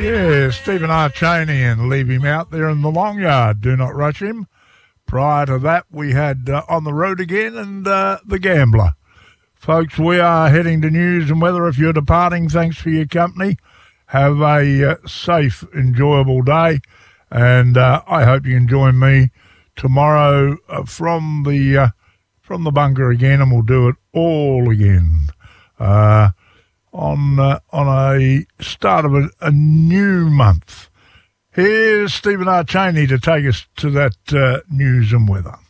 Yeah, Stephen R. Cheney and Leave Him Out There in the Long Yard. Do Not Rush Him. Prior to that, we had On the Road Again and The Gambler. Folks, we are heading to news and weather. If you're departing, thanks for your company. Have a safe, enjoyable day. And I hope you can join me tomorrow from the bunker again, and we'll do it all again. On a start of a new month. Here's Stephen R. Cheney to take us to that news and weather.